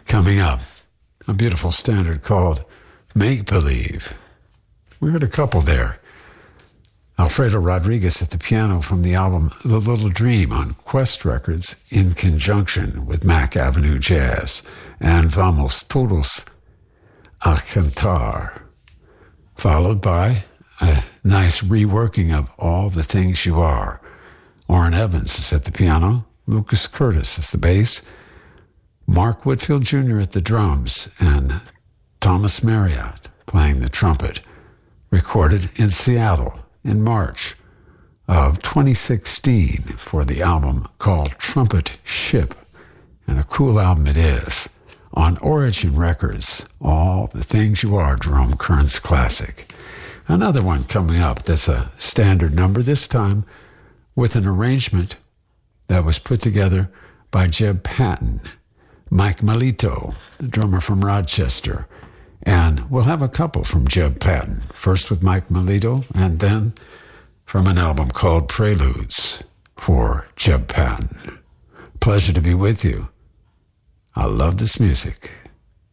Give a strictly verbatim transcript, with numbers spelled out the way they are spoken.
Coming up, a beautiful standard called Make Believe. We heard a couple there. Alfredo Rodriguez at the piano from the album The Little Dream on Quest Records in conjunction with Mack Avenue Jazz, and Vamos Todos a Cantar, followed by a nice reworking of All the Things You Are. Orrin Evans is at the piano, Lucas Curtis is the bass, Mark Whitfield Junior at the drums, and Thomas Marriott playing the trumpet. Recorded in Seattle in March of twenty sixteen for the album called Trumpet Ship, and a cool album it is. On Origin Records, All the Things You Are, Jerome Kern's classic. Another one coming up that's a standard number, this time with an arrangement that was put together by Jeb Patton, Mike Melito, the drummer from Rochester. And we'll have a couple from Jeb Patton, first with Mike Melito, and then from an album called Preludes for Jeb Patton. Pleasure to be with you. I love this music.